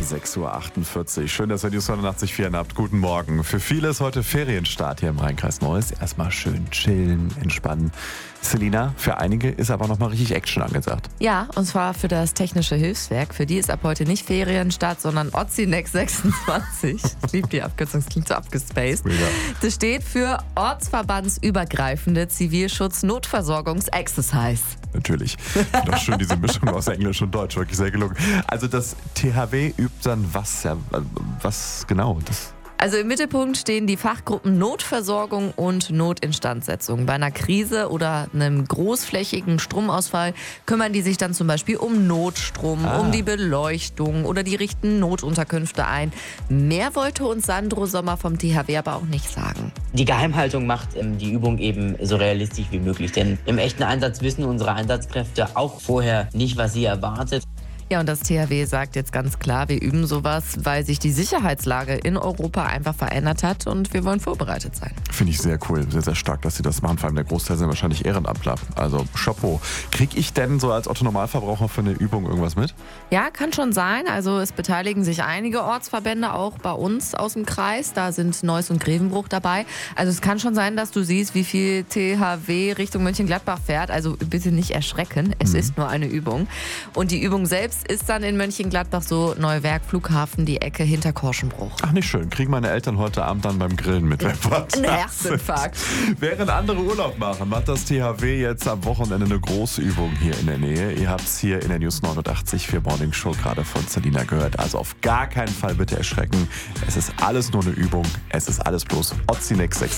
6:48 Uhr. Schön, dass ihr News 89.4 habt. Guten Morgen. Für viele ist heute Ferienstart hier im Rhein-Kreis Neuss. Erstmal schön chillen, entspannen. Selina, für einige ist aber nochmal richtig Action angesagt. Ja, und zwar für das Technische Hilfswerk. Für die ist ab heute nicht Ferienstart, sondern Ozinex 26. Ich liebe die Abkürzung, das klingt so abgespaced. Mega. Das steht für Ortsverbandsübergreifende Zivilschutz-Notversorgungs-Exercise. Natürlich. Doch schön diese Mischung aus Englisch und Deutsch, wirklich sehr gelungen. Also das THW übt dann was? Ja, was genau? Also im Mittelpunkt stehen die Fachgruppen Notversorgung und Notinstandsetzung. Bei einer Krise oder einem großflächigen Stromausfall kümmern die sich dann zum Beispiel um Notstrom, um die Beleuchtung oder die richten Notunterkünfte ein. Mehr wollte uns Sandro Sommer vom THW aber auch nicht sagen. Die Geheimhaltung macht die Übung eben so realistisch wie möglich. Denn im echten Einsatz wissen unsere Einsatzkräfte auch vorher nicht, was sie erwartet. Ja, und das THW sagt jetzt ganz klar, wir üben sowas, weil sich die Sicherheitslage in Europa einfach verändert hat und wir wollen vorbereitet sein. Finde ich sehr cool, sehr, sehr stark, dass sie das machen. Vor allem der Großteil sind wahrscheinlich Ehrenamtler. Also Chapeau. Kriege ich denn so als Otto-Normalverbraucher für eine Übung irgendwas mit? Ja, kann schon sein. Also es beteiligen sich einige Ortsverbände auch bei uns aus dem Kreis. Da sind Neuss und Grevenbruch dabei. Also es kann schon sein, dass du siehst, wie viel THW Richtung Mönchengladbach fährt. Also bitte nicht erschrecken, es ist nur eine Übung. Und die Übung selbst ist dann in Mönchengladbach so Neuwerk, Flughafen, die Ecke hinter Korschenbruch. Ach, nicht schön. Kriegen meine Eltern heute Abend dann beim Grillen mit. Ein Herzinfarkt. Während andere Urlaub machen, macht das THW jetzt am Wochenende eine Großübung hier in der Nähe. Ihr habt es hier in der News 89 für Morning Show gerade von Selina gehört. Also auf gar keinen Fall bitte erschrecken. Es ist alles nur eine Übung. Es ist alles bloß Ozinex 6.